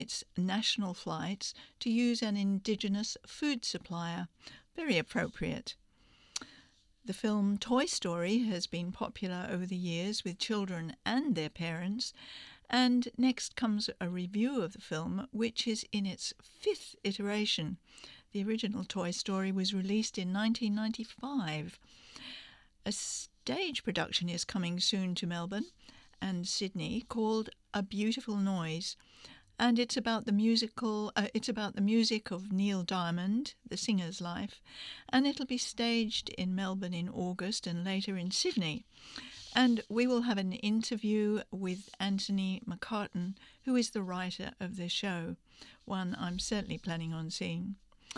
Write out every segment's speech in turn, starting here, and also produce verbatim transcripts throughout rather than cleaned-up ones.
its national flights to use an indigenous food supplier. Very appropriate. The film Toy Story has been popular over the years with children and their parents, and next comes a review of the film, which is in its fifth iteration. The original Toy Story was released in nineteen ninety-five. A stage production is coming soon to Melbourne and Sydney called A Beautiful Noise, and it's about the musical. Uh, it's about the music of Neil Diamond, the singer's life, and it'll be staged in Melbourne in August and later in Sydney. And we will have an interview with Anthony McCartan, who is the writer of the show, one I'm certainly planning on seeing.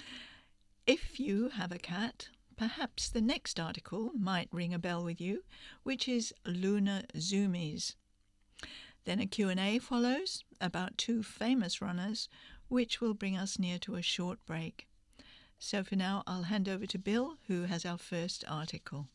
If you have a cat, perhaps the next article might ring a bell with you, which is Lunar Zoomies. Then a Q and A follows about two famous runners, which will bring us near to a short break. So for now, I'll hand over to Bill, who has our first article.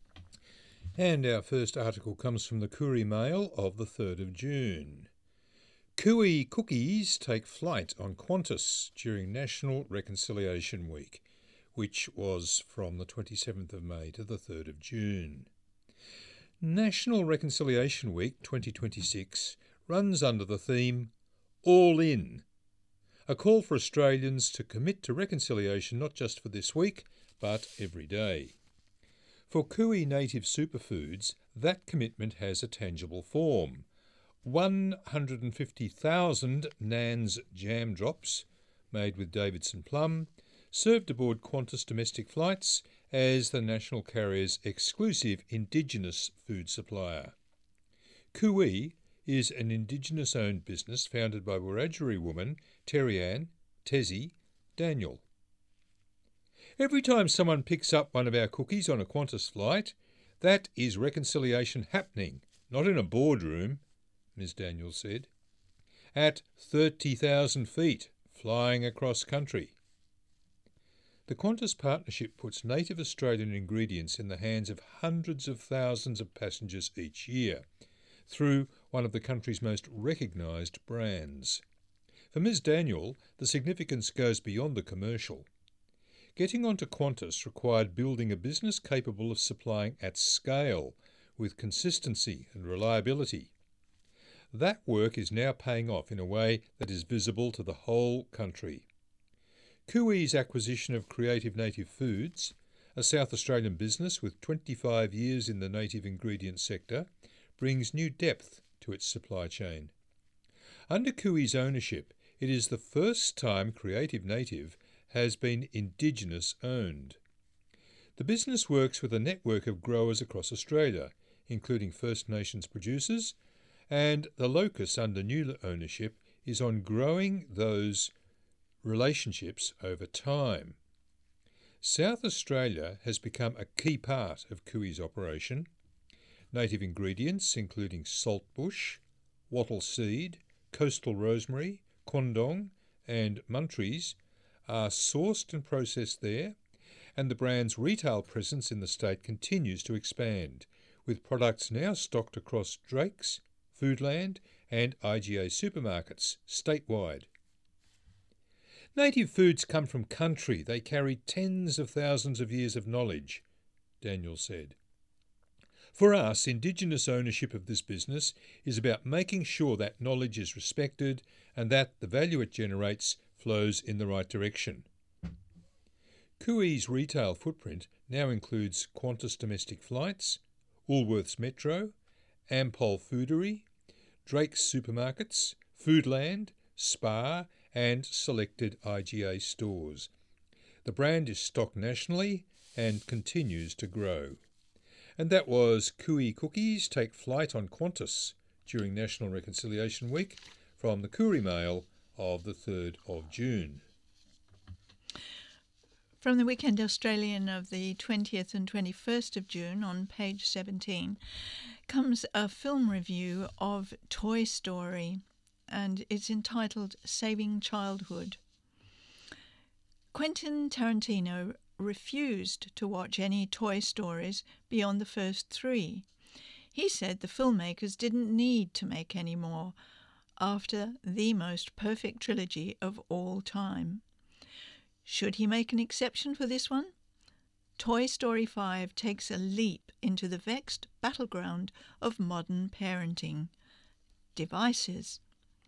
And our first article comes from the Koori Mail of the third of June. Kui cookies take flight on Qantas during National Reconciliation Week, which was from the twenty-seventh of May to the third of June. National Reconciliation Week twenty twenty-six runs under the theme All In, a call for Australians to commit to reconciliation not just for this week, but every day. For Kui native superfoods, that commitment has a tangible form. one hundred fifty thousand Nan's jam drops, made with Davidson plum, served aboard Qantas domestic flights as the national carrier's exclusive Indigenous food supplier. Kui is an Indigenous-owned business founded by Wiradjuri woman Terry-Ann Tessie Daniel. Every time someone picks up one of our cookies on a Qantas flight, that is reconciliation happening, not in a boardroom, Miz Daniel said, at thirty thousand feet, flying across country. The Qantas partnership puts native Australian ingredients in the hands of hundreds of thousands of passengers each year, through one of the country's most recognised brands. For Miz Daniel, the significance goes beyond the commercial. Getting onto Qantas required building a business capable of supplying at scale, with consistency and reliability. That work is now paying off in a way that is visible to the whole country. Kui's acquisition of Creative Native Foods, a South Australian business with twenty-five years in the native ingredient sector, brings new depth to its supply chain. Under Kui's ownership, it is the first time Creative Native has been Indigenous-owned. The business works with a network of growers across Australia, including First Nations producers, and the locus under new ownership is on growing those relationships over time. South Australia has become a key part of Kui's operation. Native ingredients including saltbush, wattle seed, coastal rosemary, quandong and muntries are sourced and processed there, and the brand's retail presence in the state continues to expand, with products now stocked across Drake's, Foodland and I G A supermarkets statewide. Native foods come from country. They carry tens of thousands of years of knowledge, Daniel said. For us, Indigenous ownership of this business is about making sure that knowledge is respected and that the value it generates flows in the right direction. Kui's retail footprint now includes Qantas domestic flights, Woolworths Metro, Ampol Foodery, Drake's Supermarkets, Foodland, Spar and selected I G A stores. The brand is stocked nationally and continues to grow. And that was Kui Cookies Take Flight on Qantas during National Reconciliation Week from the Koori Mail of the third of June. From the Weekend Australian of the twentieth and twenty-first of June on page seventeen comes a film review of Toy Story, and it's entitled Saving Childhood. Quentin Tarantino refused to watch any Toy Stories beyond the first three. He said the filmmakers didn't need to make any more. after the most perfect trilogy of all time. Should he make an exception for this one? Toy Story five takes a leap into the vexed battleground of modern parenting: devices.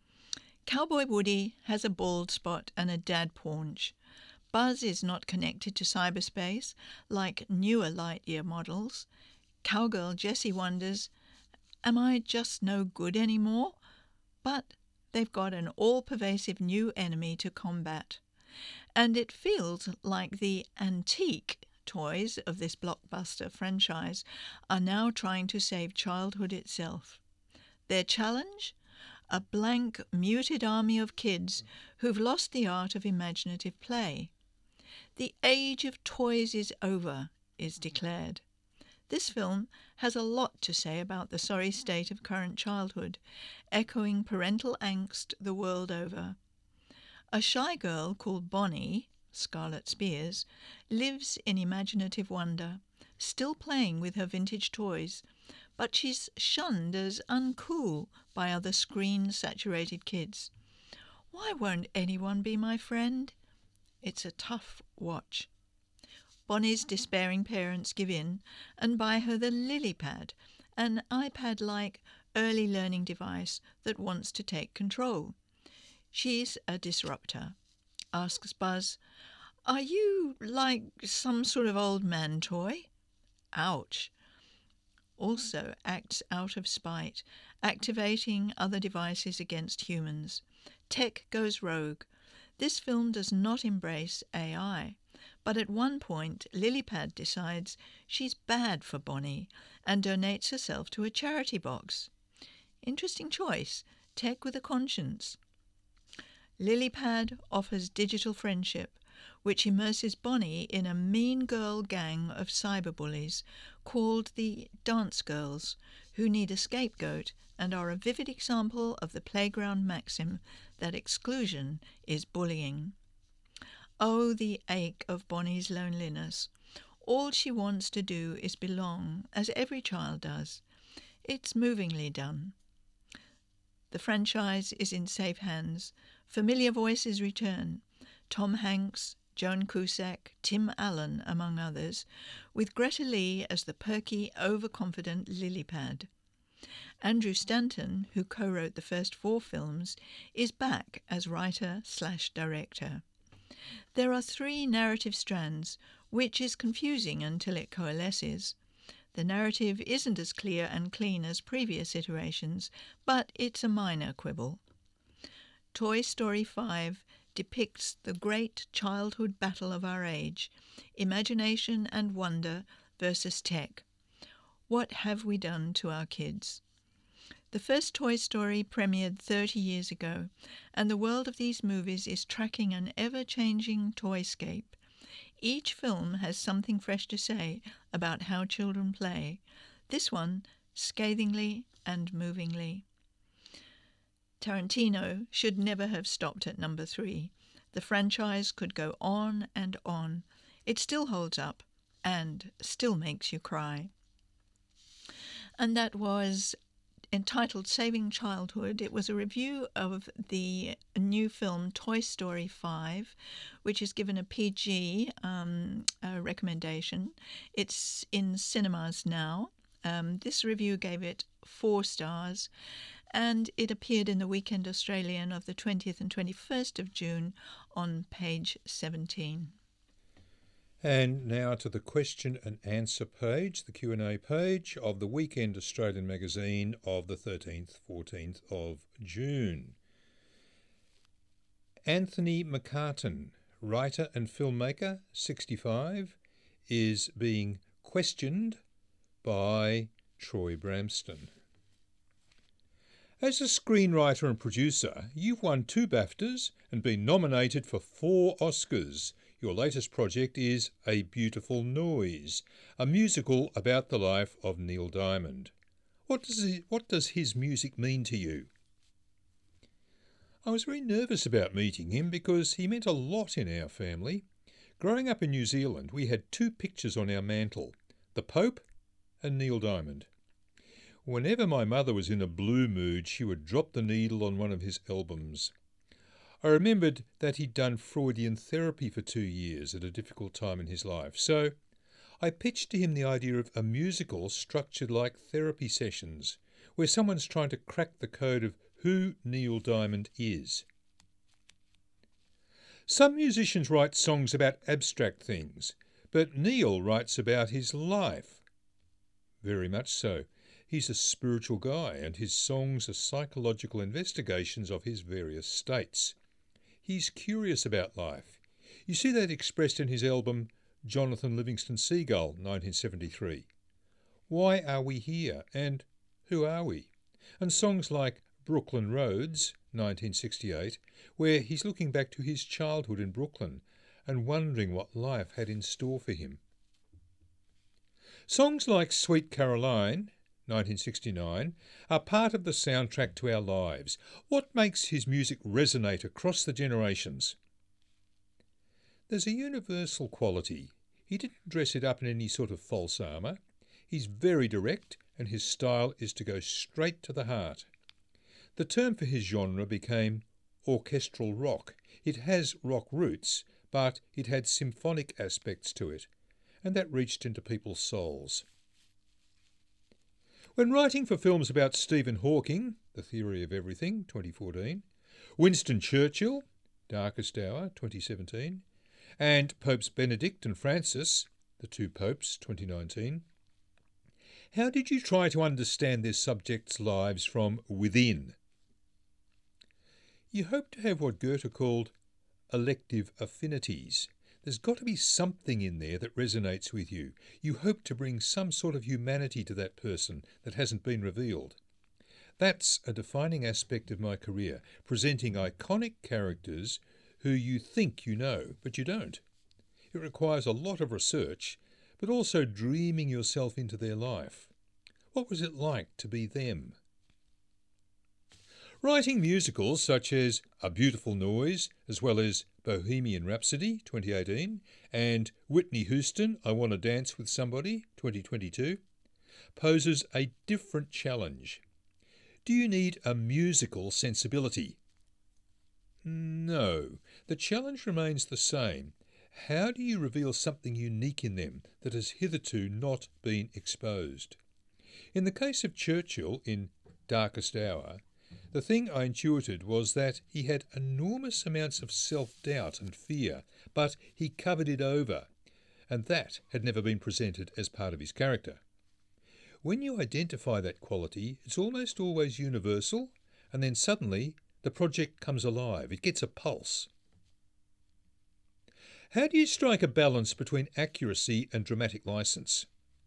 Cowboy Woody has a bald spot and a dad paunch. Buzz is not connected to cyberspace like newer Lightyear models. Cowgirl Jessie wonders, am I just no good anymore? But they've got an all-pervasive new enemy to combat. And it feels like the antique toys of this blockbuster franchise are now trying to save childhood itself. Their challenge? A blank, muted army of kids who've lost the art of imaginative play. The age of toys is over, is declared. This film has a lot to say about the sorry state of current childhood, echoing parental angst the world over. A shy girl called Bonnie, Scarlet Spears, lives in imaginative wonder, still playing with her vintage toys, but she's shunned as uncool by other screen-saturated kids. Why won't anyone be my friend? It's a tough watch. Bonnie's despairing parents give in and buy her the LilyPad, an iPad-like early learning device that wants to take control. She's a disruptor. Asks Buzz, "Are you like some sort of old man toy?" Ouch. Also acts out of spite, activating other devices against humans. Tech goes rogue. This film does not embrace A I, but at one point LilyPad decides she's bad for Bonnie and donates herself to a charity box. Interesting choice, tech with a conscience. LilyPad offers digital friendship, which immerses Bonnie in a mean girl gang of cyberbullies called the Dance Girls, who need a scapegoat and are a vivid example of the playground maxim that exclusion is bullying. Oh, the ache of Bonnie's loneliness. All she wants to do is belong, as every child does. It's movingly done. The franchise is in safe hands. Familiar voices return. Tom Hanks, Joan Cusack, Tim Allen, among others, with Greta Lee as the perky, overconfident LilyPad. Andrew Stanton, who co-wrote the first four films, is back as writer slash director. There are three narrative strands, which is confusing until it coalesces. The narrative isn't as clear and clean as previous iterations, but it's a minor quibble. Toy Story five depicts the great childhood battle of our age, imagination and wonder versus tech. What have we done to our kids? The first Toy Story premiered thirty years ago, and the world of these movies is tracking an ever-changing toyscape. Each film has something fresh to say about how children play, this one scathingly and movingly. Tarantino should never have stopped at number three. The franchise could go on and on. It still holds up and still makes you cry. And that was entitled Saving Childhood. It was a review of the new film Toy Story five, which is given a P G um, uh, recommendation. It's in cinemas now. Um, this review gave it four stars, and it appeared in the Weekend Australian of the twentieth and twenty-first of June on page seventeen. And now to the question and answer page, the Q and A page of the Weekend Australian magazine of the thirteenth, fourteenth of June. Anthony McCartan, writer and filmmaker, sixty-five, is being questioned by Troy Bramston. As a screenwriter and producer, you've won two BAFTAs and been nominated for four Oscars. Your latest project is A Beautiful Noise, a musical about the life of Neil Diamond. What does he, what does his music mean to you? I was very nervous about meeting him because he meant a lot in our family. Growing up in New Zealand, we had two pictures on our mantel, the Pope and Neil Diamond. Whenever my mother was in a blue mood, she would drop the needle on one of his albums. I remembered that he'd done Freudian therapy for two years at a difficult time in his life, so I pitched to him the idea of a musical structured like therapy sessions, where someone's trying to crack the code of who Neil Diamond is. Some musicians write songs about abstract things, but Neil writes about his life. Very much so. He's a spiritual guy, and his songs are psychological investigations of his various states. He's curious about life. You see that expressed in his album Jonathan Livingston Seagull, nineteen seventy-three. Why are we here, and who are we? And songs like Brooklyn Roads, nineteen sixty-eight, where he's looking back to his childhood in Brooklyn and wondering what life had in store for him. Songs like Sweet Caroline, nineteen sixty-nine, are part of the soundtrack to our lives. What makes his music resonate across the generations? There's a universal quality. He didn't dress it up in any sort of false armour. He's very direct, and his style is to go straight to the heart. The term for his genre became orchestral rock. It has rock roots, but it had symphonic aspects to it, and that reached into people's souls. When writing for films about Stephen Hawking, The Theory of Everything, twenty fourteen, Winston Churchill, Darkest Hour, twenty seventeen, and Popes Benedict and Francis, The Two Popes, twenty nineteen, how did you try to understand their subjects' lives from within? You hope to have what Goethe called elective affinities. There's got to be something in there that resonates with you. You hope to bring some sort of humanity to that person that hasn't been revealed. That's a defining aspect of my career, presenting iconic characters who you think you know, but you don't. It requires a lot of research, but also dreaming yourself into their life. What was it like to be them? Writing musicals such as A Beautiful Noise, as well as Bohemian Rhapsody, twenty eighteen, and Whitney Houston, I Want to Dance with Somebody, twenty twenty-two, poses a different challenge. Do you need a musical sensibility? No. The challenge remains the same. How do you reveal something unique in them that has hitherto not been exposed? In the case of Churchill in Darkest Hour, the thing I intuited was that he had enormous amounts of self-doubt and fear, but he covered it over, and that had never been presented as part of his character. When you identify that quality, it's almost always universal, and then suddenly the project comes alive. It gets a pulse. How do you strike a balance between accuracy and dramatic license?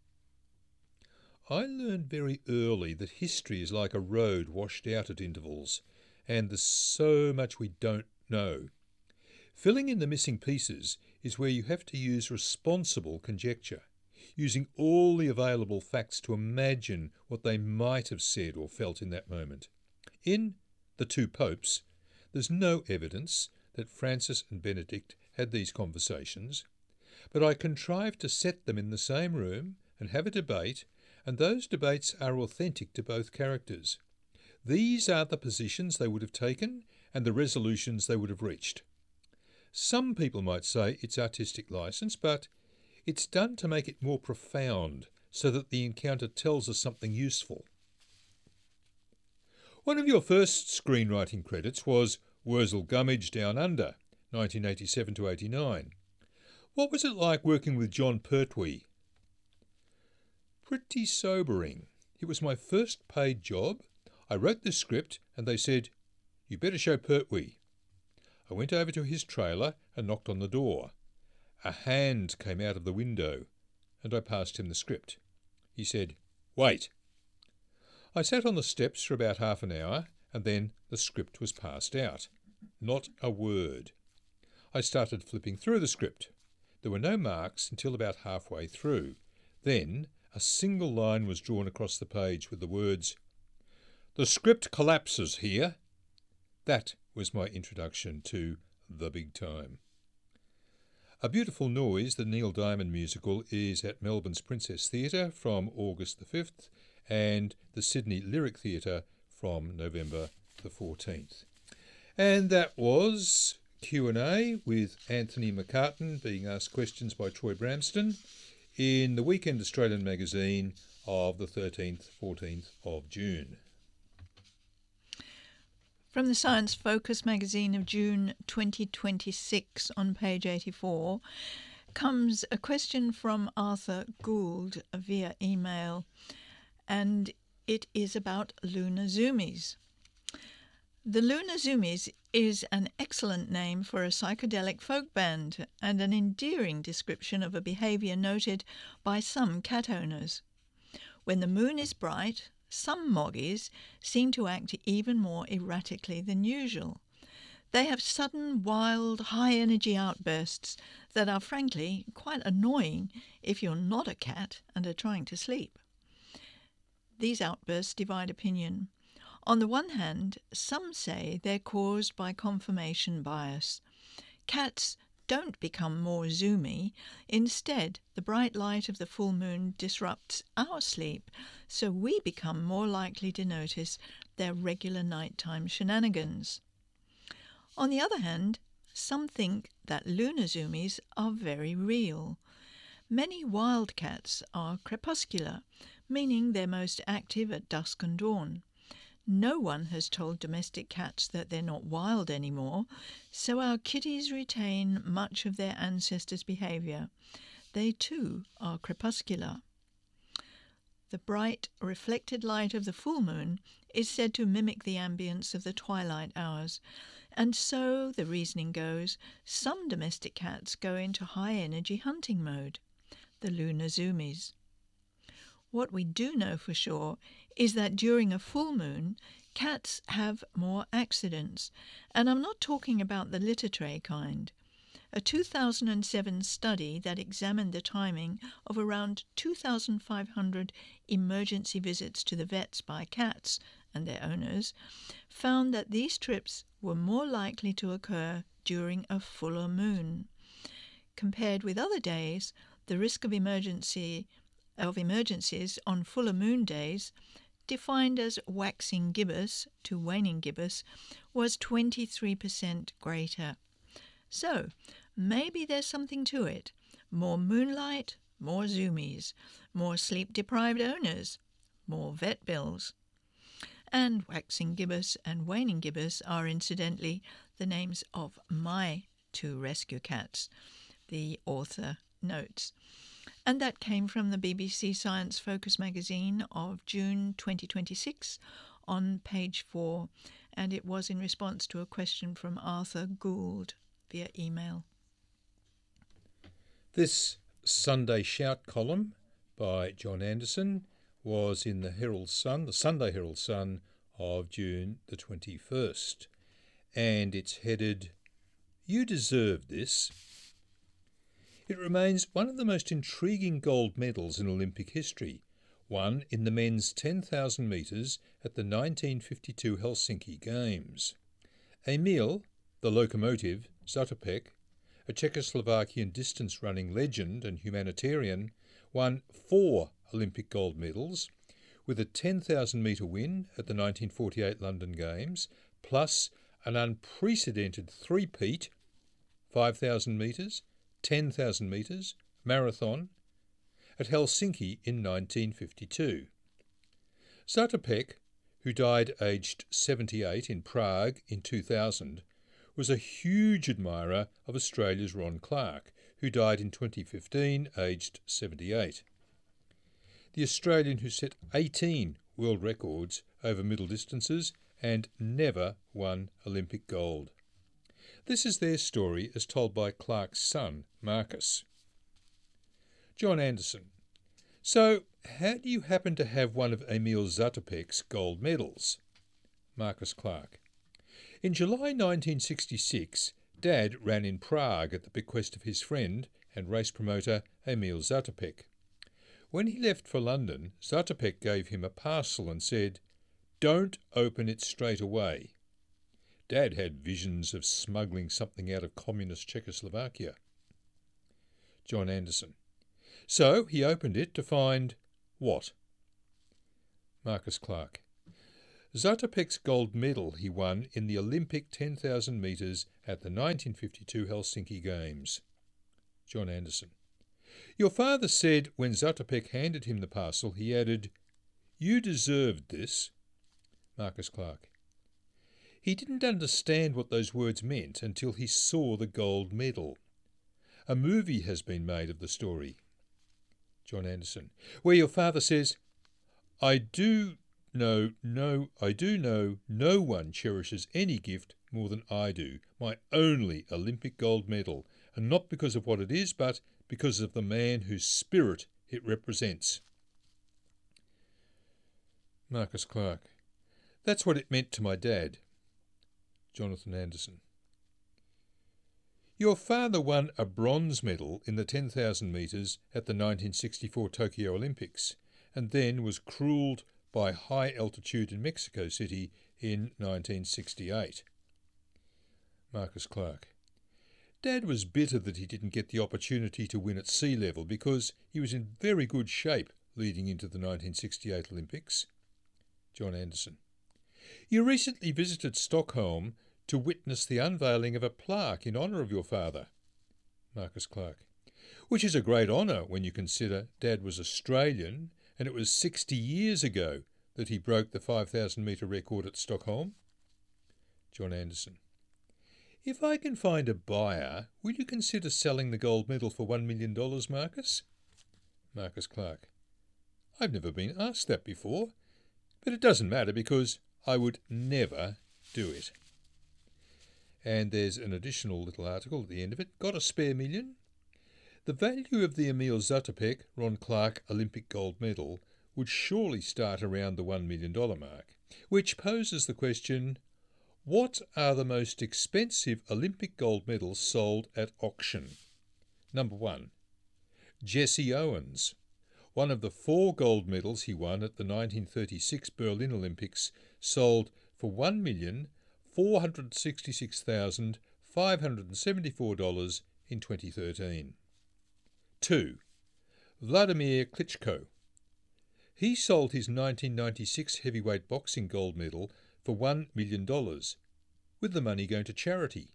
I learned very early that history is like a road washed out at intervals, and there's so much we don't know. Filling in the missing pieces is where you have to use responsible conjecture, using all the available facts to imagine what they might have said or felt in that moment. In The Two Popes, there's no evidence that Francis and Benedict had these conversations, but I contrived to set them in the same room and have a debate, and those debates are authentic to both characters. These are the positions they would have taken and the resolutions they would have reached. Some people might say it's artistic license, but it's done to make it more profound so that the encounter tells us something useful. One of your first screenwriting credits was Wurzel Gummidge Down Under, nineteen eighty-seven to eighty-nine. What was it like working with Jon Pertwee? Pretty sobering. It was my first paid job. I wrote the script and they said, "You better show Pertwee." I went over to his trailer and knocked on the door. A hand came out of the window and I passed him the script. He said, "Wait." I sat on the steps for about half an hour and then the script was passed out. Not a word. I started flipping through the script. There were no marks until about halfway through. Then a single line was drawn across the page with the words, "The script collapses here." That was my introduction to the big time. A Beautiful Noise, the Neil Diamond musical, is at Melbourne's Princess Theatre from August the fifth and the Sydney Lyric Theatre from November the fourteenth. And that was Q and A with Anthony McCartan being asked questions by Troy Bramston in the Weekend Australian magazine of the thirteenth, fourteenth of June. From the Science Focus magazine of June twenty twenty-six on page eighty-four comes a question from Arthur Gould via email, and it is about lunar zoomies. The Lunar Zoomies is an excellent name for a psychedelic folk band and an endearing description of a behaviour noted by some cat owners. When the moon is bright, some moggies seem to act even more erratically than usual. They have sudden, wild, high-energy outbursts that are frankly quite annoying if you're not a cat and are trying to sleep. These outbursts divide opinion. On the one hand, some say they're caused by confirmation bias. Cats don't become more zoomy. Instead, the bright light of the full moon disrupts our sleep, so we become more likely to notice their regular nighttime shenanigans. On the other hand, some think that lunar zoomies are very real. Many wild cats are crepuscular, meaning they're most active at dusk and dawn. No one has told domestic cats that they're not wild anymore, so our kitties retain much of their ancestors' behaviour. They too are crepuscular. The bright, reflected light of the full moon is said to mimic the ambience of the twilight hours, and so, the reasoning goes, some domestic cats go into high-energy hunting mode, the lunar zoomies. What we do know for sure is that during a full moon, cats have more accidents, and I'm not talking about the litter tray kind. A two thousand seven study that examined the timing of around two thousand five hundred emergency visits to the vets by cats and their owners found that these trips were more likely to occur during a fuller moon. Compared with other days, the risk of emergency of emergencies on fuller moon days, defined as waxing gibbous to waning gibbous, was twenty-three percent greater. So, maybe there's something to it. More moonlight, more zoomies, more sleep-deprived owners, more vet bills. And waxing gibbous and waning gibbous are incidentally the names of my two rescue cats, the author notes. And that came from the B B C Science Focus magazine of June twenty twenty-six on page four, and it was in response to a question from Arthur Gould via email. This Sunday Shout column by John Anderson was in the Herald Sun, the Sunday Herald Sun of June the twenty-first, and it's headed, "You Deserve This." It remains one of the most intriguing gold medals in Olympic history, won in the men's ten thousand metres at the nineteen fifty-two Helsinki Games. Emil, the locomotive, Zatopek, a Czechoslovakian distance-running legend and humanitarian, won four Olympic gold medals, with a ten thousand metre win at the nineteen forty-eight London Games, plus an unprecedented three-peat, five thousand metres, ten thousand metres, marathon, at Helsinki in nineteen fifty-two. Zatopek, who died aged seventy-eight in Prague in two thousand, was a huge admirer of Australia's Ron Clarke, who died in twenty fifteen aged seventy-eight. The Australian who set eighteen world records over middle distances and never won Olympic gold. This is their story as told by Clarke's son, Marcus. John Anderson. So, how do you happen to have one of Emil Zatopek's gold medals? Marcus Clarke. In July nineteen sixty-six, Dad ran in Prague at the bequest of his friend and race promoter Emil Zatopek. When he left for London, Zatopek gave him a parcel and said, "Don't open it straight away." Dad had visions of smuggling something out of communist Czechoslovakia. John Anderson. So he opened it to find what? Marcus Clark. Zatopek's gold medal he won in the Olympic ten thousand metres at the nineteen fifty-two Helsinki Games. John Anderson. Your father said when Zatopek handed him the parcel, he added, "You deserved this." Marcus Clark. He didn't understand what those words meant until he saw the gold medal. A movie has been made of the story. John Anderson. Where your father says, I do know no I do know no one cherishes any gift more than I do, my only Olympic gold medal, and not because of what it is, but because of the man whose spirit it represents. Marcus Clark. That's what it meant to my dad. Jonathan Anderson. Your father won a bronze medal in the ten thousand metres at the nineteen sixty-four Tokyo Olympics, and then was cruelled by high altitude in Mexico City in nineteen sixty-eight. Marcus Clark. Dad was bitter that he didn't get the opportunity to win at sea level because he was in very good shape leading into the nineteen sixty-eight Olympics. John Anderson. You recently visited Stockholm to witness the unveiling of a plaque in honour of your father. Marcus Clark. Which is a great honour when you consider Dad was Australian and it was sixty years ago that he broke the five thousand metre record at Stockholm. John Anderson. If I can find a buyer, will you consider selling the gold medal for one million dollars, Marcus? Marcus Clark. I've never been asked that before, but it doesn't matter because I would never do it. And there's an additional little article at the end of it. Got a spare million? The value of the Emil Zatopek Ron Clark Olympic gold medal would surely start around the one million dollars mark, which poses the question, what are the most expensive Olympic gold medals sold at auction? Number one, Jesse Owens. One of the four gold medals he won at the nineteen thirty-six Berlin Olympics sold for one million four hundred sixty-six thousand five hundred seventy-four dollars in twenty thirteen. Two, Vladimir Klitschko. He sold his nineteen ninety-six heavyweight boxing gold medal for one million dollars, with the money going to charity.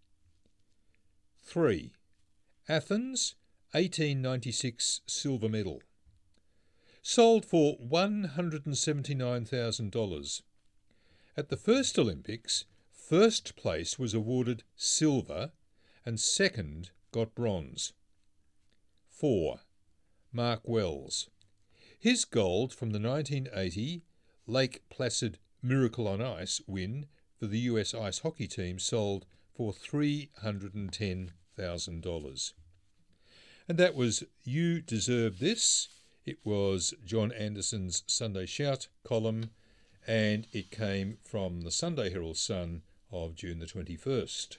Three, Athens eighteen ninety-six silver medal. Sold for one hundred seventy-nine thousand dollars. At the first Olympics, first place was awarded silver and second got bronze. Four, Mark Wells. His gold from the nineteen eighty Lake Placid Miracle on Ice win for the U S ice hockey team sold for three hundred ten thousand dollars. And that was You Deserve This. It was John Anderson's Sunday Shout column, and it came from the Sunday Herald Sun of June the twenty-first.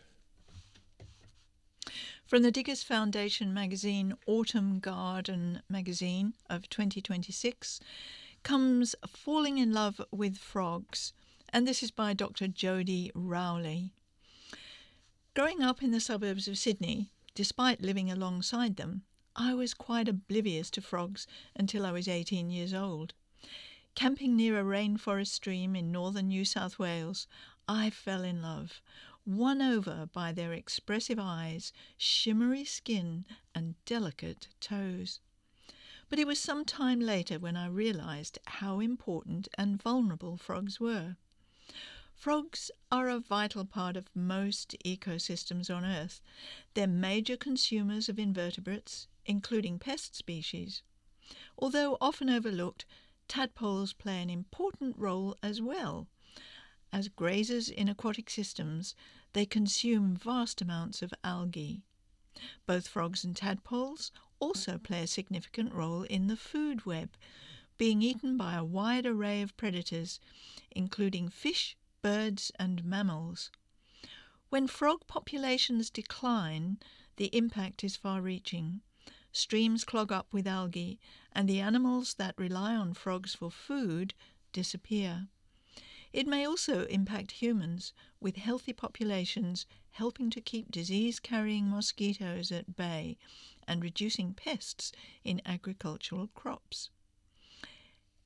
From the Diggers Foundation magazine, Autumn Garden magazine of twenty twenty-six, comes Falling in Love with Frogs, and this is by Doctor Jodie Rowley. Growing up in the suburbs of Sydney, despite living alongside them, I was quite oblivious to frogs until I was eighteen years old. Camping near a rainforest stream in northern New South Wales, I fell in love, won over by their expressive eyes, shimmery skin and delicate toes. But it was some time later when I realised how important and vulnerable frogs were. Frogs are a vital part of most ecosystems on Earth. They're major consumers of invertebrates, including pest species. Although often overlooked, tadpoles play an important role as well. As grazers in aquatic systems, they consume vast amounts of algae. Both frogs and tadpoles also play a significant role in the food web, being eaten by a wide array of predators, including fish, birds and mammals. When frog populations decline, the impact is far-reaching. Streams clog up with algae, and the animals that rely on frogs for food disappear. It may also impact humans, with healthy populations helping to keep disease-carrying mosquitoes at bay and reducing pests in agricultural crops.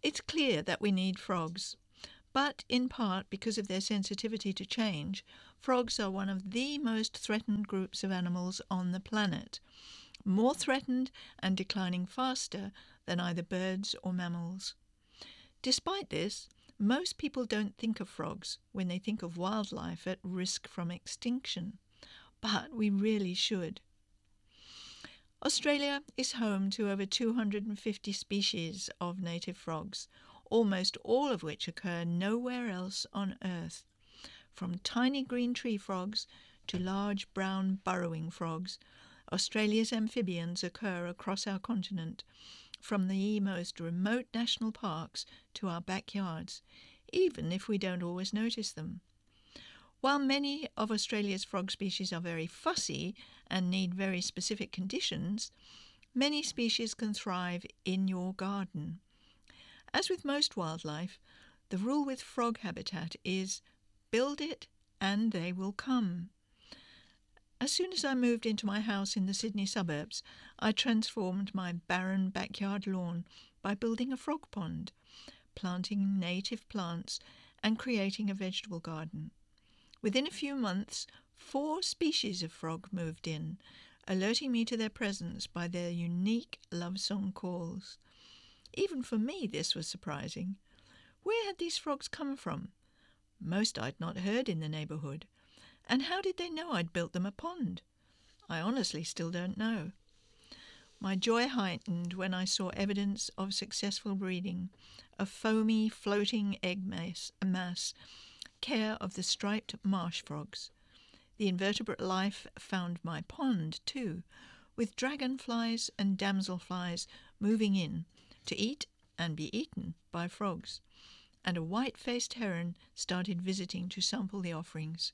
It's clear that we need frogs, but in part because of their sensitivity to change, frogs are one of the most threatened groups of animals on the planet, more threatened and declining faster than either birds or mammals. Despite this, most people don't think of frogs when they think of wildlife at risk from extinction, but we really should. Australia is home to over two hundred fifty species of native frogs, almost all of which occur nowhere else on Earth. From tiny green tree frogs to large brown burrowing frogs, Australia's amphibians occur across our continent, from the most remote national parks to our backyards, even if we don't always notice them. While many of Australia's frog species are very fussy and need very specific conditions, many species can thrive in your garden. As with most wildlife, the rule with frog habitat is build it and they will come. As soon as I moved into my house in the Sydney suburbs, I transformed my barren backyard lawn by building a frog pond, planting native plants, and creating a vegetable garden. Within a few months, four species of frog moved in, alerting me to their presence by their unique love song calls. Even for me, this was surprising. Where had these frogs come from? Most I'd not heard in the neighbourhood. And how did they know I'd built them a pond? I honestly still don't know. My joy heightened when I saw evidence of successful breeding, a foamy, floating egg mass, mass care of the striped marsh frogs. The invertebrate life found my pond, too, with dragonflies and damselflies moving in to eat and be eaten by frogs, and a white-faced heron started visiting to sample the offerings.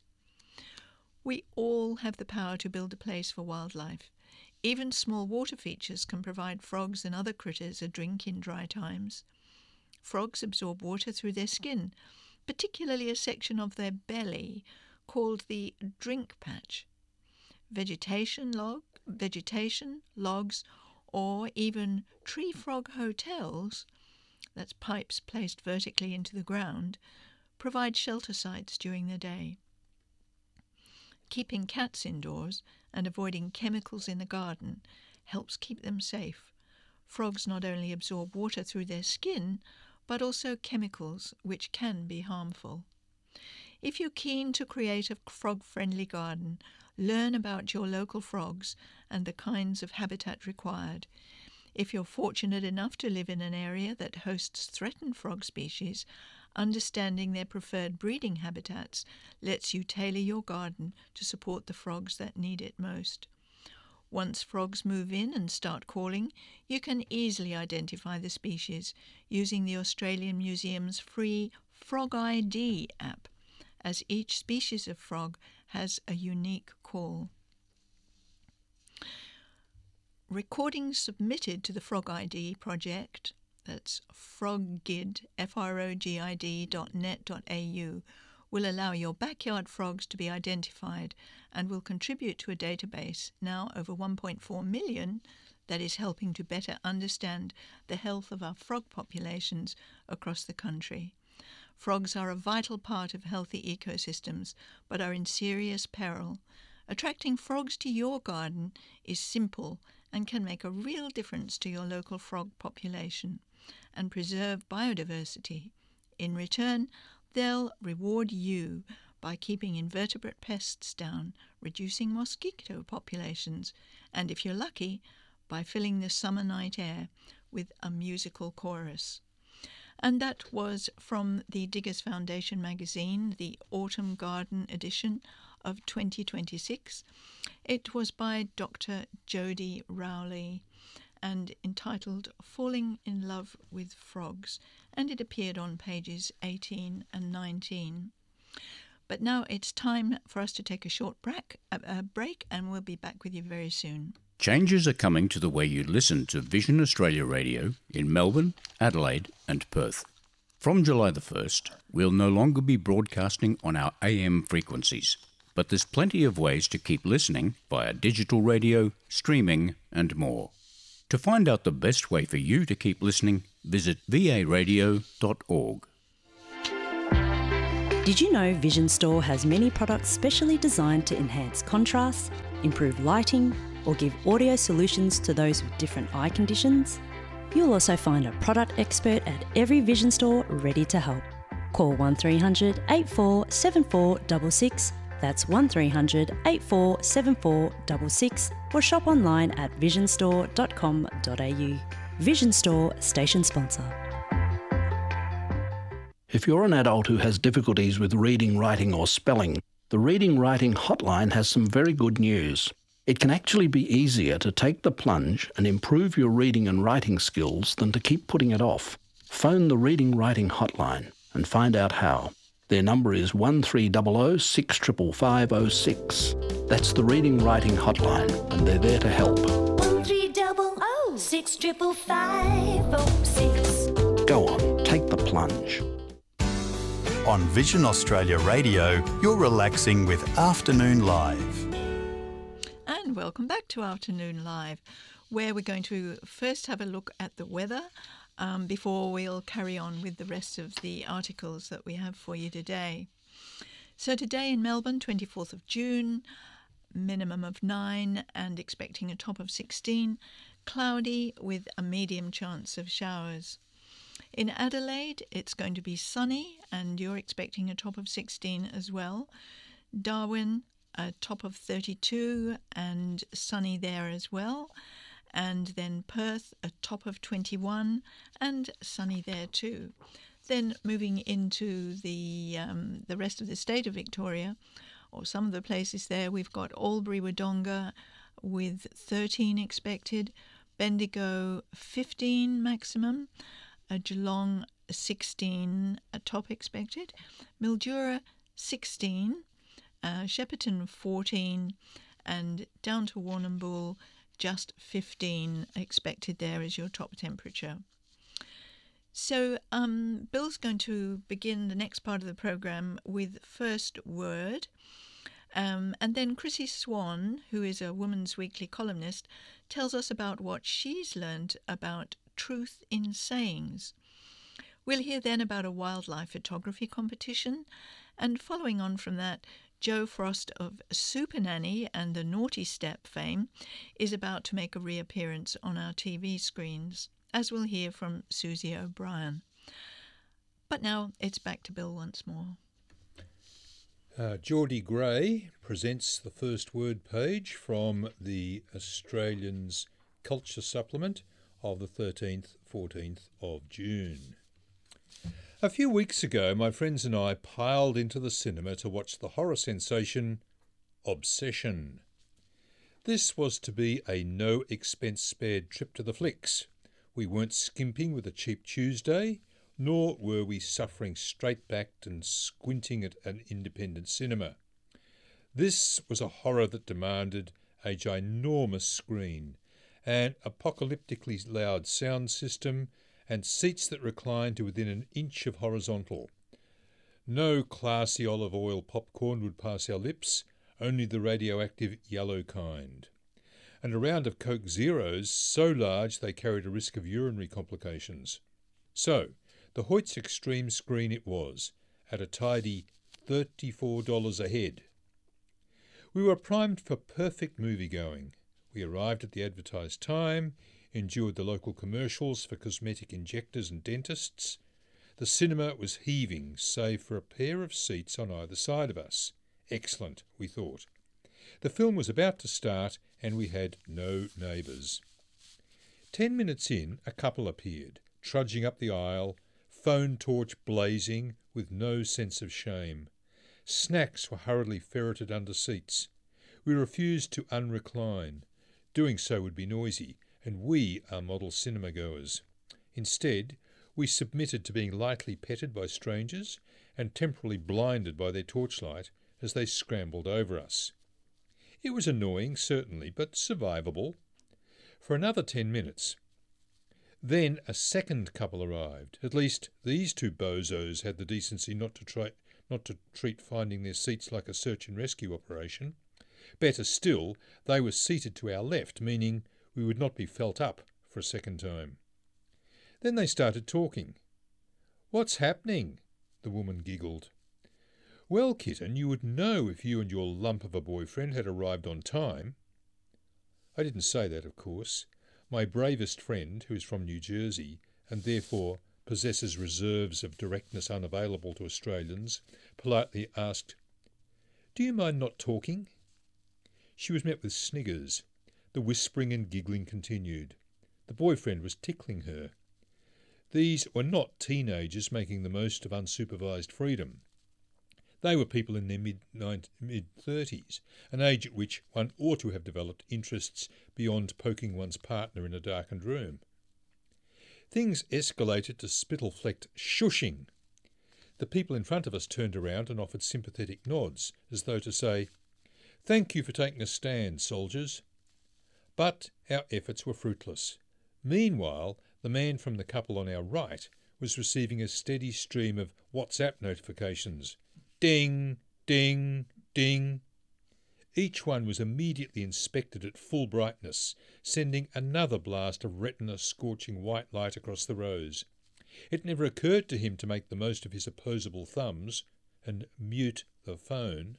We all have the power to build a place for wildlife. Even small water features can provide frogs and other critters a drink in dry times. Frogs absorb water through their skin, particularly a section of their belly called the drink patch. Vegetation, log, vegetation, logs, or even tree frog hotels, that's pipes placed vertically into the ground, provide shelter sites during the day. Keeping cats indoors and avoiding chemicals in the garden helps keep them safe. Frogs not only absorb water through their skin, but also chemicals which can be harmful. If you're keen to create a frog-friendly garden, learn about your local frogs and the kinds of habitat required. If you're fortunate enough to live in an area that hosts threatened frog species, understanding their preferred breeding habitats lets you tailor your garden to support the frogs that need it most. Once frogs move in and start calling, you can easily identify the species using the Australian Museum's free Frog I D app, as each species of frog has a unique call. Recordings submitted to the Frog I D project, that's frogid, F R O G I D dot net dot A U, will allow your backyard frogs to be identified and will contribute to a database, now over one point four million, that is helping to better understand the health of our frog populations across the country. Frogs are a vital part of healthy ecosystems, but are in serious peril. Attracting frogs to your garden is simple and can make a real difference to your local frog population and preserve biodiversity. In return, they'll reward you by keeping invertebrate pests down, reducing mosquito populations, and if you're lucky, by filling the summer night air with a musical chorus. And that was from the Diggers Foundation magazine, the Autumn Garden edition of twenty twenty-six. It was by Doctor Jodie Rowley and entitled Falling in Love with Frogs, and it appeared on pages eighteen and nineteen. But now it's time for us to take a short break, a break, and we'll be back with you very soon. Changes are coming to the way you listen to Vision Australia Radio in Melbourne, Adelaide and Perth. From July the first, we'll no longer be broadcasting on our A M frequencies, but there's plenty of ways to keep listening via digital radio, streaming and more. To find out the best way for you to keep listening, visit v a radio dot org. Did you know Vision Store has many products specially designed to enhance contrast, improve lighting, or give audio solutions to those with different eye conditions? You'll also find a product expert at every Vision Store ready to help. Call one three hundred, eight four seven four six six, that's one three hundred, eight four seven four six six, or shop online at vision store dot com dot a u. Vision Store, station sponsor. If you're an adult who has difficulties with reading, writing or spelling, the Reading Writing Hotline has some very good news. It can actually be easier to take the plunge and improve your reading and writing skills than to keep putting it off. Phone the Reading Writing Hotline and find out how. Their number is one three hundred, six five five five oh six. That's the Reading Writing Hotline, and they're there to help. one three hundred, six five five five oh six. Go on, take the plunge. On Vision Australia Radio, you're relaxing with Afternoon Live. And welcome back to Afternoon Live, where we're going to first have a look at the weather um, before we'll carry on with the rest of the articles that we have for you today. So today in Melbourne, twenty-fourth of June, minimum of nine and expecting a top of sixteen, cloudy with a medium chance of showers. In Adelaide, it's going to be sunny and you're expecting a top of sixteen as well. Darwin, a top of thirty-two and sunny there as well. And then Perth, a top of twenty-one and sunny there too. Then moving into the um, the rest of the state of Victoria, or some of the places there, we've got Albury-Wodonga with thirteen expected, Bendigo fifteen maximum, uh, Geelong sixteen a top expected, Mildura sixteen, uh, Shepparton fourteen, and down to Warrnambool just fifteen expected there as your top temperature. So um, Bill's going to begin the next part of the program with First Word. Um, and then Chrissy Swan, who is a Women's Weekly columnist, tells us about what she's learned about truth in sayings. We'll hear then about a wildlife photography competition, and following on from that, Jo Frost of Super Nanny and the Naughty Step fame is about to make a reappearance on our T V screens, as we'll hear from Susie O'Brien. But now it's back to Bill once more. Uh, Geordie Gray presents the First Word page from the Australian's Culture Supplement of the thirteenth, fourteenth of June. A few weeks ago, my friends and I piled into the cinema to watch the horror sensation Obsession. This was to be a no-expense-spared trip to the flicks. We weren't skimping with a cheap Tuesday, nor were we suffering straight-backed and squinting at an independent cinema. This was a horror that demanded a ginormous screen, an apocalyptically loud sound system, and seats that reclined to within an inch of horizontal. No classy olive oil popcorn would pass our lips, only the radioactive yellow kind. And a round of Coke Zeros so large they carried a risk of urinary complications. So, the Hoyt's Extreme screen it was, at a tidy thirty-four dollars a head. We were primed for perfect movie-going. We arrived at the advertised time, endured the local commercials for cosmetic injectors and dentists. The cinema was heaving, save for a pair of seats on either side of us. Excellent, we thought. The film was about to start, and we had no neighbours. Ten minutes in, a couple appeared, trudging up the aisle, phone torch blazing, with no sense of shame. Snacks were hurriedly ferreted under seats. We refused to unrecline. Doing so would be noisy, and we are model cinema-goers. Instead, we submitted to being lightly petted by strangers and temporarily blinded by their torchlight as they scrambled over us. It was annoying, certainly, but survivable. For another ten minutes. Then a second couple arrived. At least these two bozos had the decency not to try, not to treat finding their seats like a search and rescue operation. Better still, they were seated to our left, meaning we would not be felt up for a second time. Then they started talking. "What's happening?" the woman giggled. "Well, kitten, you would know if you and your lump of a boyfriend had arrived on time." I didn't say that, of course. My bravest friend, who is from New Jersey, and therefore possesses reserves of directness unavailable to Australians, politely asked, "Do you mind not talking?" She was met with sniggers. The whispering and giggling continued. The boyfriend was tickling her. These were not teenagers making the most of unsupervised freedom. They were people in their mid-thirties, an age at which one ought to have developed interests beyond poking one's partner in a darkened room. Things escalated to spittle-flecked shushing. The people in front of us turned around and offered sympathetic nods, as though to say, "Thank you for taking a stand, soldiers." But our efforts were fruitless. Meanwhile, the man from the couple on our right was receiving a steady stream of WhatsApp notifications. Ding, ding, ding. Each one was immediately inspected at full brightness, sending another blast of retina-scorching white light across the rows. It never occurred to him to make the most of his opposable thumbs and mute the phone.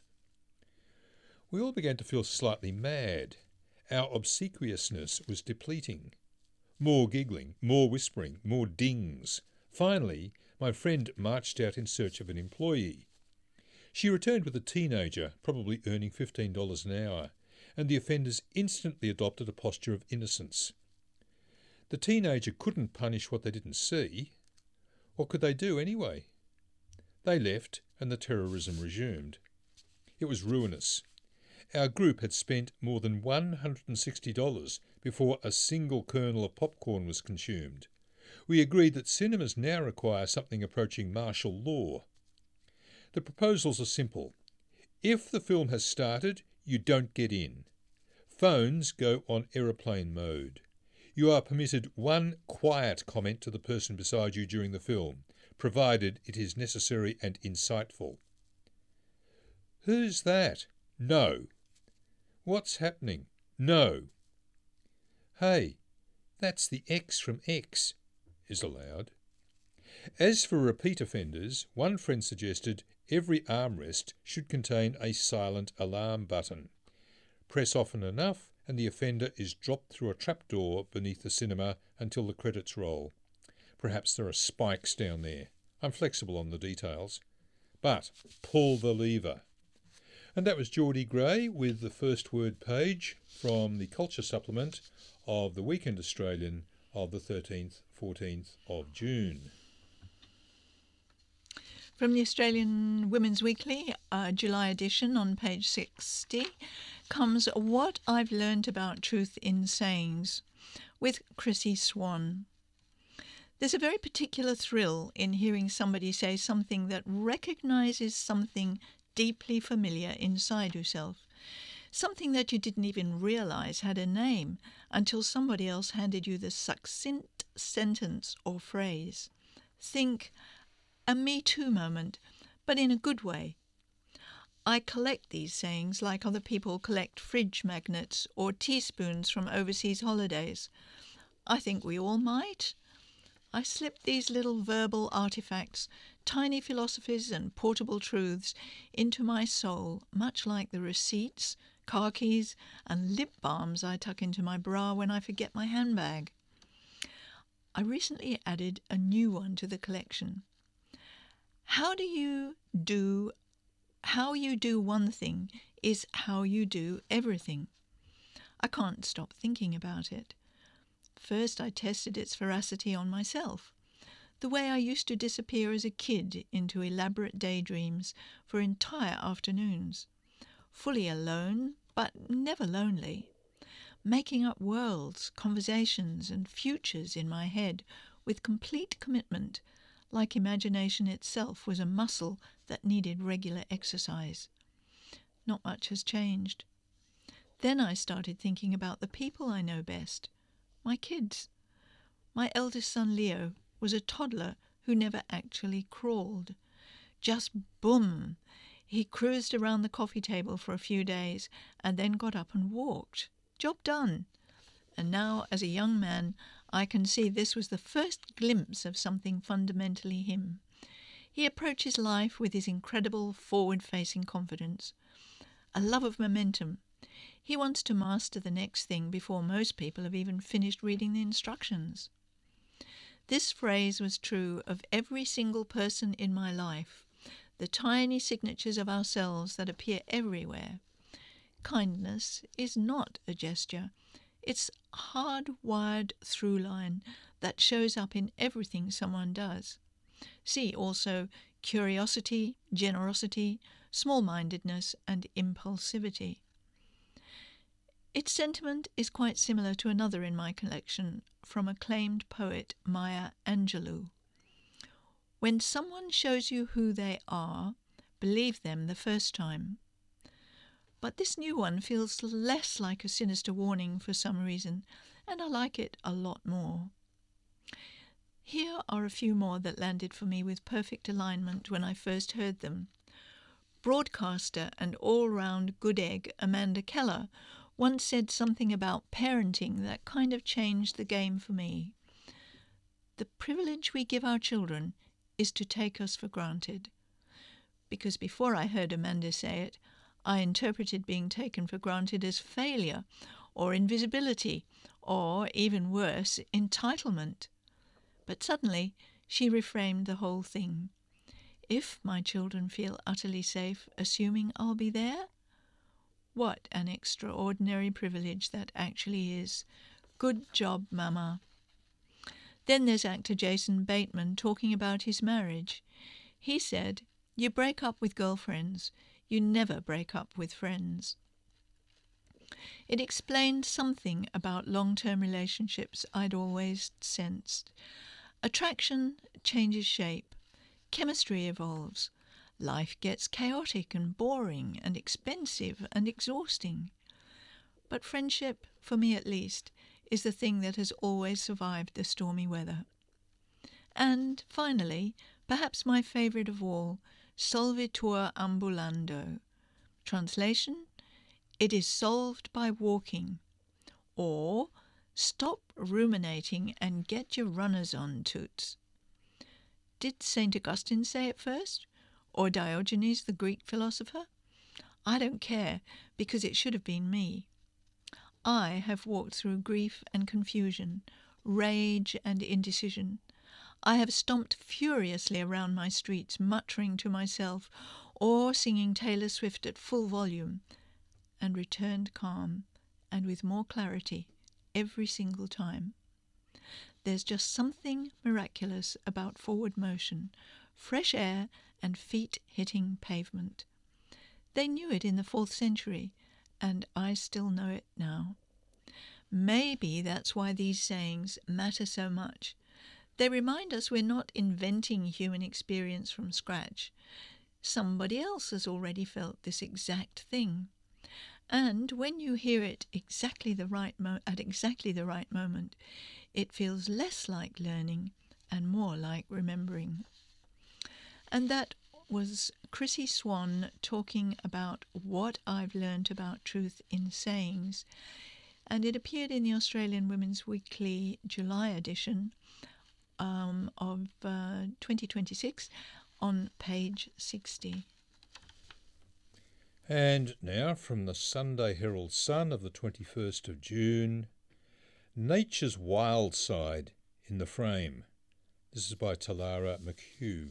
We all began to feel slightly mad. Our obsequiousness was depleting. More giggling, more whispering, more dings. Finally, my friend marched out in search of an employee. She returned with a teenager, probably earning fifteen dollars an hour, and the offenders instantly adopted a posture of innocence. The teenager couldn't punish what they didn't see. What could they do anyway? They left, and the terrorism resumed. It was ruinous. Our group had spent more than one hundred sixty dollars before a single kernel of popcorn was consumed. We agreed that cinemas now require something approaching martial law. The proposals are simple. If the film has started, you don't get in. Phones go on aeroplane mode. You are permitted one quiet comment to the person beside you during the film, provided it is necessary and insightful. "Who's that?" "No." "What's happening?" "No." "Hey, that's the X from X," is allowed. As for repeat offenders, one friend suggested every armrest should contain a silent alarm button. Press often enough and the offender is dropped through a trapdoor beneath the cinema until the credits roll. Perhaps there are spikes down there. I'm flexible on the details. But pull the lever. And that was Geordie Gray with the first word page from the Culture Supplement of the Weekend Australian of the thirteenth, fourteenth of June. From the Australian Women's Weekly, uh, July edition on page sixty, comes What I've Learned About Truth in Sayings with Chrissy Swan. There's a very particular thrill in hearing somebody say something that recognises something deeply familiar inside yourself, something that you didn't even realise had a name until somebody else handed you the succinct sentence or phrase. Think a Me Too moment, but in a good way. I collect these sayings like other people collect fridge magnets or teaspoons from overseas holidays. I think we all might. I slip these little verbal artifacts, tiny philosophies and portable truths, into my soul, much like the receipts, car keys and lip balms I tuck into my bra when I forget my handbag. I recently added a new one to the collection. How do you do, how you do one thing is how you do everything. I can't stop thinking about it. First, I tested its veracity on myself, the way I used to disappear as a kid into elaborate daydreams for entire afternoons, fully alone, but never lonely, making up worlds, conversations, and futures in my head with complete commitment, like imagination itself was a muscle that needed regular exercise. Not much has changed. Then I started thinking about the people I know best, my kids. My eldest son Leo was a toddler who never actually crawled. Just boom! He cruised around the coffee table for a few days and then got up and walked. Job done. And now, as a young man, I can see this was the first glimpse of something fundamentally him. He approaches life with his incredible forward-facing confidence, a love of momentum. He wants to master the next thing before most people have even finished reading the instructions. This phrase was true of every single person in my life, the tiny signatures of ourselves that appear everywhere. Kindness is not a gesture. It's a hard-wired through line that shows up in everything someone does. See also curiosity, generosity, small-mindedness, and impulsivity. Its sentiment is quite similar to another in my collection from acclaimed poet Maya Angelou. When someone shows you who they are, believe them the first time. But this new one feels less like a sinister warning for some reason, and I like it a lot more. Here are a few more that landed for me with perfect alignment when I first heard them. Broadcaster and all-round good egg Amanda Keller once said something about parenting that kind of changed the game for me. The privilege we give our children is to take us for granted. Because before I heard Amanda say it, I interpreted being taken for granted as failure or invisibility or, even worse, entitlement. But suddenly she reframed the whole thing. If my children feel utterly safe, assuming I'll be there? What an extraordinary privilege that actually is. Good job, Mama. Then there's actor Jason Bateman talking about his marriage. He said, "You break up with girlfriends. You never break up with friends." It explained something about long-term relationships I'd always sensed. Attraction changes shape. Chemistry evolves. Life gets chaotic and boring and expensive and exhausting. But friendship, for me at least, is the thing that has always survived the stormy weather. And, finally, perhaps my favourite of all, Solvitur ambulando. Translation, it is solved by walking. Or, stop ruminating and get your runners on, toots. Did Saint Augustine say it first? Or Diogenes, the Greek philosopher? I don't care, because it should have been me. I have walked through grief and confusion, rage and indecision. I have stomped furiously around my streets, muttering to myself, or singing Taylor Swift at full volume, and returned calm, and with more clarity, every single time. There's just something miraculous about forward motion, fresh air and feet hitting pavement. They knew it in the fourth century, and I still know it now. Maybe that's why these sayings matter so much. They remind us we're not inventing human experience from scratch. Somebody else has already felt this exact thing. And when you hear it exactly the right mo- at exactly the right moment, it feels less like learning and more like remembering. And that was Chrissy Swan talking about what I've learned about truth in sayings. And it appeared in the Australian Women's Weekly July edition um, of uh, twenty twenty-six on page sixty. And now from the Sunday Herald Sun of the twenty-first of June, Nature's Wild Side in the Frame. This is by Talara McHugh.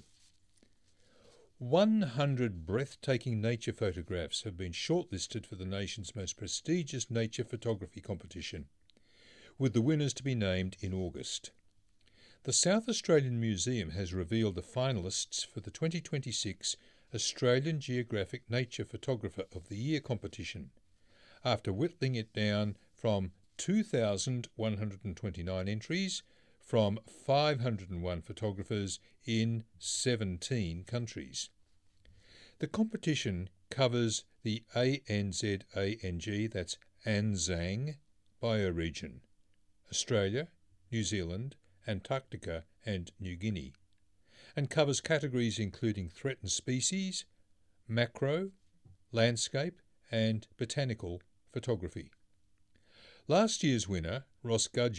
one hundred breathtaking nature photographs have been shortlisted for the nation's most prestigious nature photography competition, with the winners to be named in August. The South Australian Museum has revealed the finalists for the twenty twenty-six Australian Geographic Nature Photographer of the Year competition, after whittling it down from two thousand one hundred twenty-nine entries from five hundred one photographers in seventeen countries. The competition covers the A N Z A N G, that's ANZANG, bioregion, Australia, New Zealand, Antarctica and New Guinea, and covers categories including threatened species, macro, landscape and botanical photography. Last year's winner, Ross Gudgeon,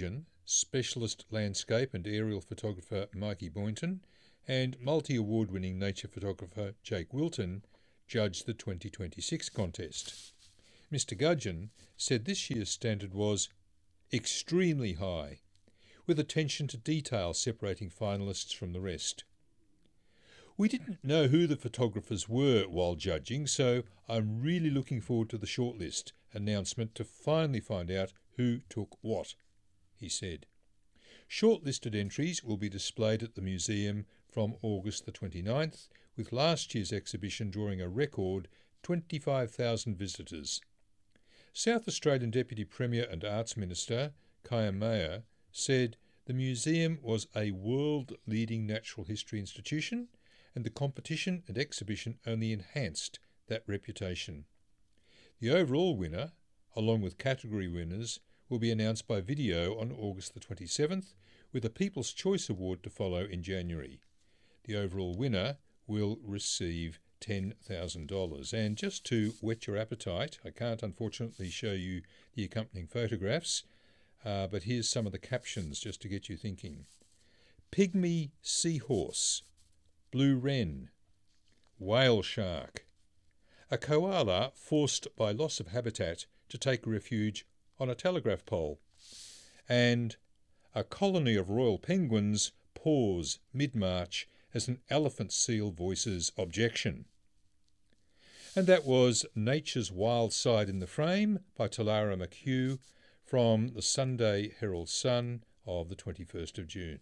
specialist landscape and aerial photographer Mikey Boynton and multi-award-winning nature photographer Jake Wilton judged the twenty twenty-six contest. Mister Gudgeon said this year's standard was extremely high, with attention to detail separating finalists from the rest. We didn't know who the photographers were while judging, so I'm really looking forward to the shortlist announcement to finally find out who took what, he said. Shortlisted entries will be displayed at the museum from August the twenty-ninth, with last year's exhibition drawing a record twenty-five thousand visitors. South Australian Deputy Premier and Arts Minister, Kaya Mayer, said the museum was a world-leading natural history institution and the competition and exhibition only enhanced that reputation. The overall winner, along with category winners, will be announced by video on August the twenty-seventh, with a People's Choice Award to follow in January. The overall winner will receive ten thousand dollars. And just to whet your appetite, I can't unfortunately show you the accompanying photographs, uh, but here's some of the captions just to get you thinking. Pygmy seahorse, blue wren, whale shark, a koala forced by loss of habitat to take refuge on a telegraph pole, and a colony of royal penguins pause mid-march as an elephant seal voices objection. And that was Nature's Wild Side in the Frame by Talara McHugh from the Sunday Herald Sun of the twenty-first of June.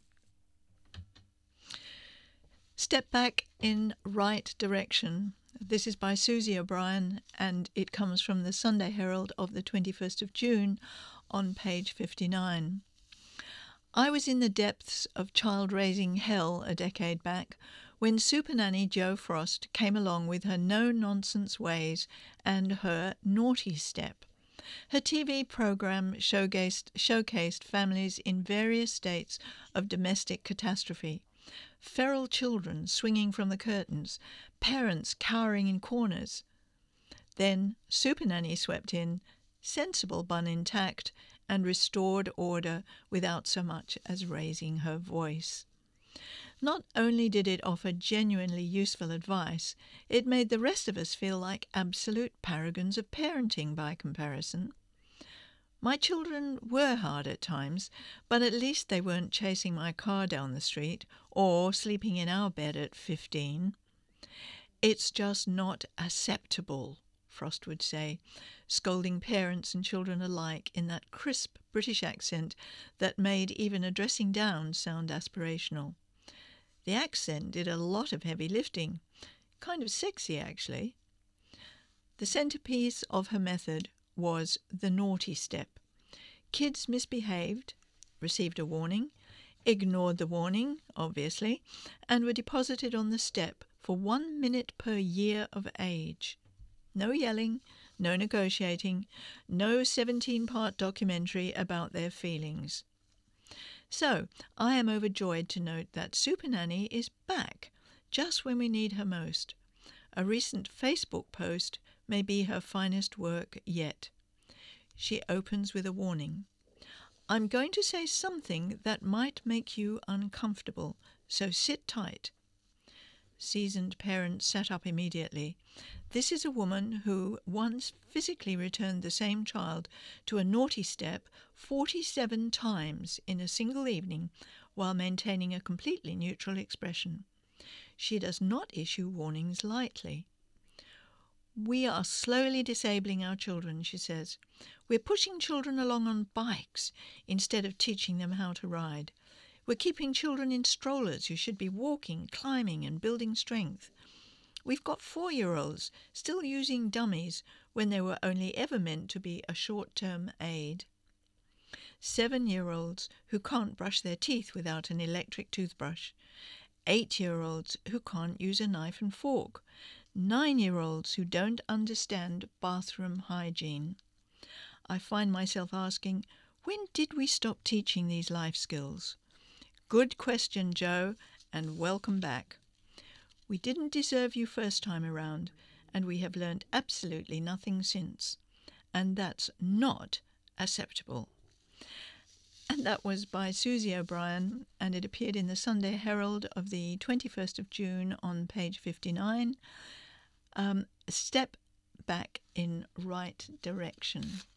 Step Back in Right Direction. This is by Susie O'Brien and it comes from the Sunday Herald of the twenty-first of June on page fifty-nine. I was in the depths of child-raising hell a decade back when Super Nanny Jo Frost came along with her no-nonsense ways and her naughty step. Her T V programme showcased, showcased families in various states of domestic catastrophe. Feral children swinging from the curtains, parents cowering in corners. Then Super Nanny swept in, sensible bun intact, and restored order without so much as raising her voice. Not only did it offer genuinely useful advice, it made the rest of us feel like absolute paragons of parenting by comparison. My children were hard at times, but at least they weren't chasing my car down the street or sleeping in our bed at fifteen. It's just not acceptable, Frost would say, scolding parents and children alike in that crisp British accent that made even addressing down sound aspirational. The accent did a lot of heavy lifting, kind of sexy actually. The centrepiece of her method was the naughty step. Kids misbehaved, received a warning, ignored the warning, obviously, and were deposited on the step for one minute per year of age. No yelling, no negotiating, no seventeen-part documentary about their feelings. So, I am overjoyed to note that Super Nanny is back, just when we need her most. A recent Facebook post may be her finest work yet. She opens with a warning. I'm going to say something that might make you uncomfortable, so sit tight. Seasoned parents sat up immediately. This is a woman who once physically returned the same child to a naughty step forty-seven times in a single evening while maintaining a completely neutral expression. She does not issue warnings lightly. We are slowly disabling our children, she says. We're pushing children along on bikes instead of teaching them how to ride. We're keeping children in strollers who should be walking, climbing and building strength. We've got four-year-olds still using dummies when they were only ever meant to be a short-term aid. Seven-year-olds who can't brush their teeth without an electric toothbrush. Eight-year-olds who can't use a knife and fork. Nine-year-olds who don't understand bathroom hygiene. I find myself asking, when did we stop teaching these life skills? Good question, Jo, and welcome back. We didn't deserve you first time around, and we have learned absolutely nothing since. And that's not acceptable. And that was by Susie O'Brien, and it appeared in the Sunday Herald of the twenty-first of June on page fifty-nine. Um, Step back in right direction.